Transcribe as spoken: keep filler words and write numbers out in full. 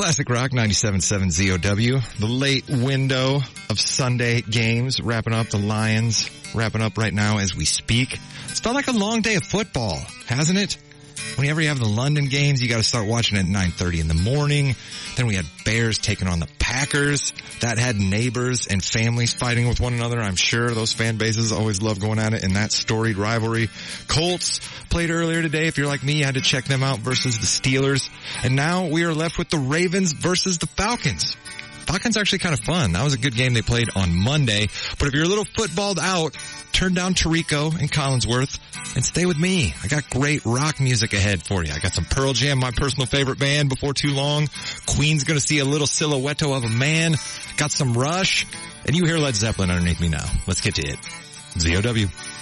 Classic Rock ninety-seven point seven Z O W. The late window of Sunday games wrapping up. The Lions wrapping up right now as we speak. It's felt like a long day of football, hasn't it? Whenever you have the London games, you got to start watching at nine thirty in the morning. Then we had Bears taking on the Packers. That had neighbors and families fighting with one another. I'm sure those fan bases always love going at it in that storied rivalry. Colts played earlier today. If you're like me, you had to check them out versus the Steelers. And now we are left with the Ravens versus the Falcons. Falcons are actually kind of fun. That was a good game they played on Monday. But if you're a little footballed out, turn down Tirico and Collinsworth and stay with me. I got great rock music ahead for you. I got some Pearl Jam, my personal favorite band, before too long. Queen's going to see a little silhouette of a man. Got some Rush. And you hear Led Zeppelin underneath me now. Let's get to it. Z O W.